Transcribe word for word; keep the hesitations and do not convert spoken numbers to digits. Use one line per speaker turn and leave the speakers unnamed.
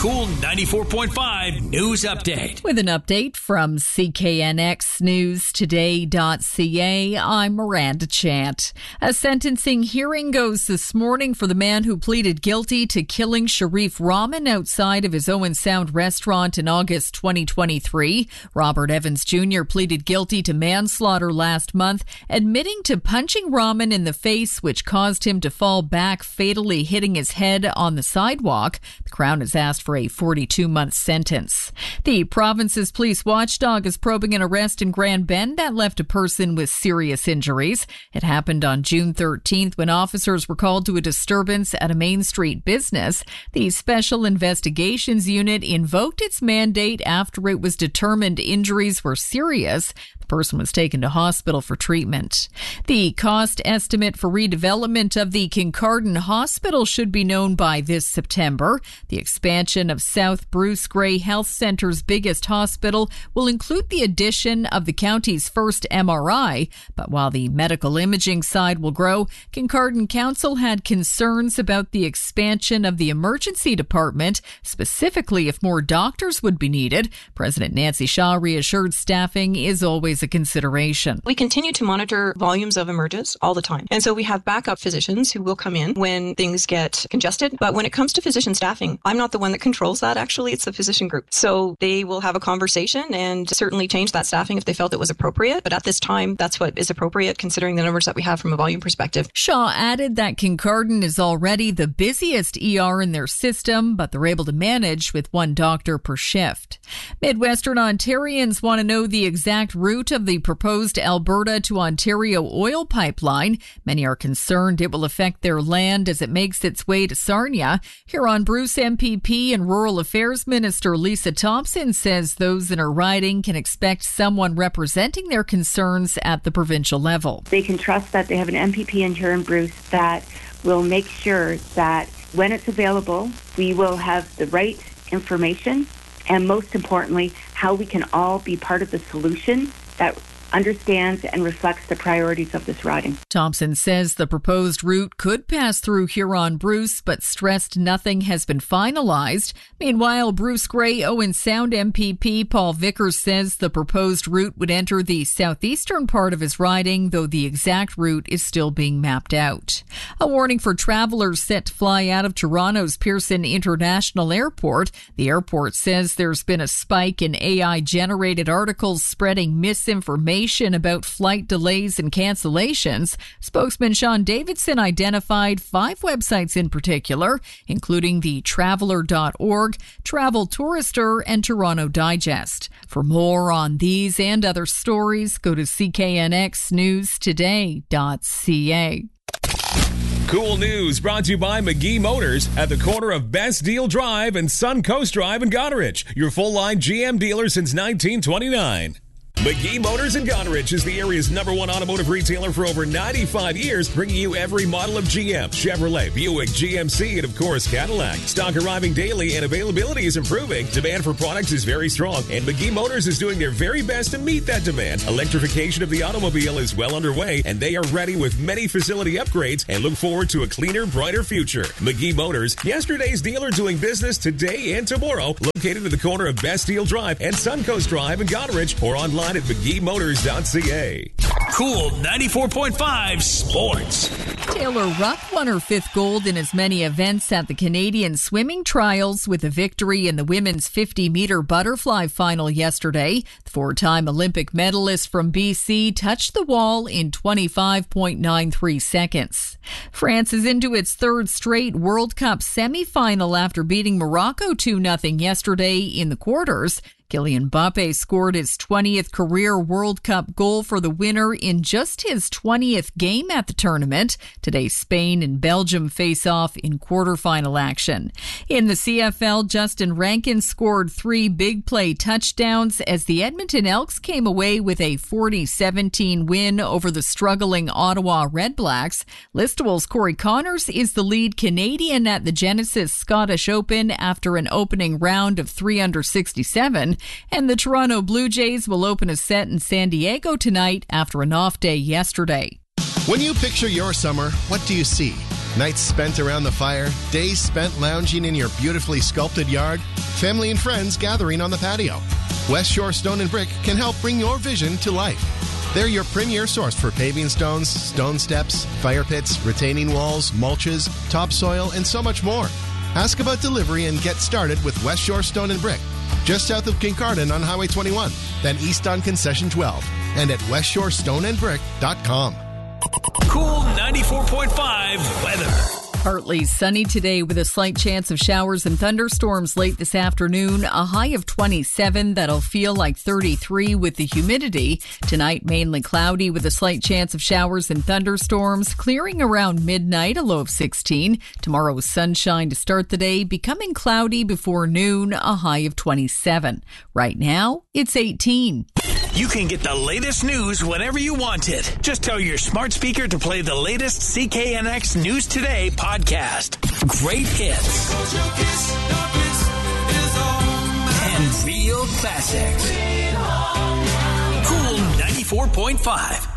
Cool ninety-four point five News Update.
With an update from C K N X News Today dot C A, I'm Miranda Chant. A sentencing hearing goes this morning for the man who pleaded guilty to killing Sharif Rahman outside of his Owen Sound restaurant in August twenty twenty-three. Robert Evans Junior pleaded guilty to manslaughter last month, admitting to punching Rahman in the face, which caused him to fall back, fatally hitting his head on the sidewalk. The Crown has asked for a forty-two month sentence. The province's police watchdog is probing an arrest in Grand Bend that left a person with serious injuries. It happened on June thirteenth when officers were called to a disturbance at a Main Street business. The Special Investigations Unit invoked its mandate after it was determined injuries were serious. The person was taken to hospital for treatment. The cost estimate for redevelopment of the Kincardine Hospital should be known by this September. The expansion of South Bruce Grey Health Centre's biggest hospital will include the addition of the county's first M R I. But while the medical imaging side will grow, Kincardine Council had concerns about the expansion of the emergency department, specifically if more doctors would be needed. President Nancy Shaw reassured staffing is always a consideration.
We continue to monitor volumes of emerges all the time. And so we have backup physicians who will come in when things get congested. But when it comes to physician staffing, I'm not the one that controls that. Actually, it's the physician group. So they will have a conversation and certainly change that staffing if they felt it was appropriate. But at this time, that's what is appropriate considering the numbers that we have from a volume perspective.
Shaw added that Kincardine is already the busiest E R in their system, but they're able to manage with one doctor per shift. Midwestern Ontarians want to know the exact route of the proposed Alberta to Ontario oil pipeline. Many are concerned it will affect their land as it makes its way to Sarnia. Huron Bruce M P P and Rural Affairs Minister Lisa Thompson says those in her riding can expect someone representing their concerns at the provincial level.
They can trust that they have an M P P in Huron Bruce that will make sure that when it's available, we will have the right information and most importantly, how we can all be part of the solution that understands and reflects the priorities of this riding.
Thompson says the proposed route could pass through Huron Bruce, but stressed nothing has been finalized. Meanwhile, Bruce Grey Owen Sound M P P Paul Vickers says the proposed route would enter the southeastern part of his riding, though the exact route is still being mapped out. A warning for travelers set to fly out of Toronto's Pearson International Airport. The airport says there's been a spike in A I-generated articles spreading misinformation about flight delays and cancellations. Spokesman Sean Davidson identified five websites in particular, including the traveler dot org, Travel Tourister, and Toronto Digest. For more on these and other stories, go to C K N X News Today dot C A.
Cool news brought to you by McGee Motors at the corner of Best Deal Drive and Suncoast Drive in Goderich, your full-line G M dealer since nineteen twenty-nine. McGee Motors in Goderich is the area's number one automotive retailer for over ninety-five years, bringing you every model of G M, Chevrolet, Buick, G M C, and of course Cadillac. Stock arriving daily and availability is improving. Demand for products is very strong, and McGee Motors is doing their very best to meet that demand. Electrification of the automobile is well underway, and they are ready with many facility upgrades and look forward to a cleaner, brighter future. McGee Motors, yesterday's dealer doing business today and tomorrow, located at the corner of Best Deal Drive and Suncoast Drive in Goderich, or online at McGee Motors dot C A.
Cool ninety-four point five Sports.
Taylor Rupp won her fifth gold in as many events at the Canadian swimming trials with a victory in the women's fifty meter butterfly final yesterday. The four-time Olympic medalist from B C touched the wall in twenty-five point nine three seconds. France is into its third straight World Cup semifinal after beating Morocco two nothing yesterday in the quarters. Kylian Mbappe scored his twentieth career World Cup goal for the winner in just his twentieth game at the tournament. Today, Spain and Belgium face off in quarterfinal action. In the C F L, Justin Rankin scored three big play touchdowns as the Edmonton Elks came away with a forty seventeen win over the struggling Ottawa Redblacks. Listowel's Corey Connors is the lead Canadian at the Genesis Scottish Open after an opening round of three under sixty-seven. And the Toronto Blue Jays will open a set in San Diego tonight after an off day yesterday.
When you picture your summer, what do you see? Nights spent around the fire, days spent lounging in your beautifully sculpted yard, family and friends gathering on the patio. West Shore Stone and Brick can help bring your vision to life. They're your premier source for paving stones, stone steps, fire pits, retaining walls, mulches, topsoil, and so much more. Ask about delivery and get started with West Shore Stone and Brick, just south of Kincardine on Highway twenty-one, then east on Concession twelve, and at west shore stone and brick dot com.
Cool ninety-four point five weather.
Partly sunny today with a slight chance of showers and thunderstorms late this afternoon. A high of twenty-seven that'll feel like thirty-three with the humidity. Tonight, mainly cloudy with a slight chance of showers and thunderstorms. Clearing around midnight, a low of sixteen. Tomorrow, sunshine to start the day, becoming cloudy before noon, a high of twenty-seven. Right now, it's eighteen.
You can get the latest news whenever you want it. Just tell your smart speaker to play the latest C K N X News Today podcast. Great hits. And real classics. Cool ninety-four point five.